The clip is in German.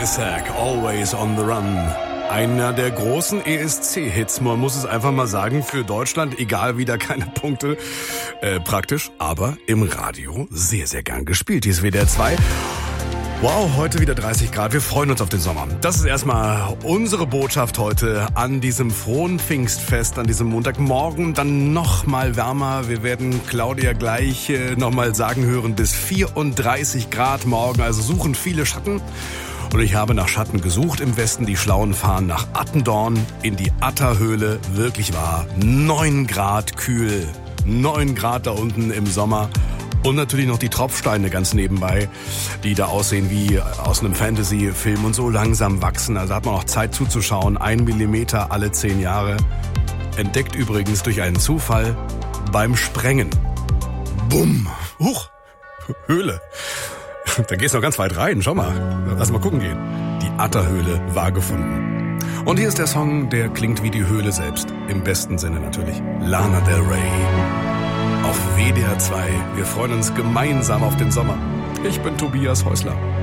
Isaac, Always on the Run. Einer der großen ESC-Hits, man muss es einfach mal sagen, für Deutschland, egal wieder keine Punkte, praktisch, aber im Radio sehr, sehr gern gespielt. Hier ist WDR 2. Wow, heute wieder 30 Grad, wir freuen uns auf den Sommer. Das ist erstmal unsere Botschaft heute an diesem frohen Pfingstfest, an diesem Montagmorgen, dann noch mal wärmer. Wir werden Claudia gleich noch mal sagen hören, bis 34 Grad morgen, also suchen viele Schatten. Und ich habe nach Schatten gesucht im Westen. Die Schlauen fahren nach Attendorn in die Atterhöhle. Wirklich wahr, 9 Grad kühl. 9 Grad da unten im Sommer. Und natürlich noch die Tropfsteine ganz nebenbei, die da aussehen wie aus einem Fantasy-Film und so langsam wachsen. Also hat man auch Zeit zuzuschauen. 1 Millimeter alle 10 Jahre. Entdeckt übrigens durch einen Zufall beim Sprengen. Bumm. Huch. Höhle. Da gehst du noch ganz weit rein, schau mal. Lass mal gucken gehen. Die Atterhöhle war gefunden. Und hier ist der Song, der klingt wie die Höhle selbst. Im besten Sinne natürlich. Lana Del Rey. Auf WDR 2. Wir freuen uns gemeinsam auf den Sommer. Ich bin Tobias Häusler.